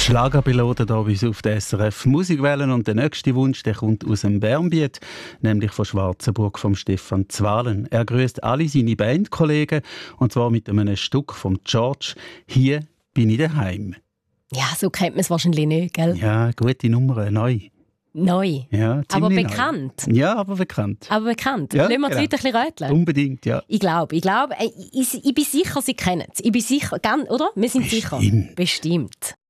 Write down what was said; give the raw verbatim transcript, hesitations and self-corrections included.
Die Schlagerpiloten hier bei uns auf der S R F Musikwellen und der nächste Wunsch, der kommt aus dem Bernbiet, nämlich von Schwarzenburg vom Stefan Zwalen. Er grüßt alle seine Bandkollegen und zwar mit einem Stück vom George «Hier bin ich daheim». Ja, so kennt man es wahrscheinlich nicht, gell? Ja, gute Nummer, neu. Neu? Ja, aber ziemlich bekannt? Neu. Ja, aber bekannt. Aber bekannt? Ja, Lassen wir die genau. Leute ein bisschen rätseln? Unbedingt, ja. Ich glaube, ich glaube, ich, ich, ich bin sicher, sie kennen es. Ich bin sicher, ganz, oder? Wir sind Bestimmt. sicher. Bestimmt.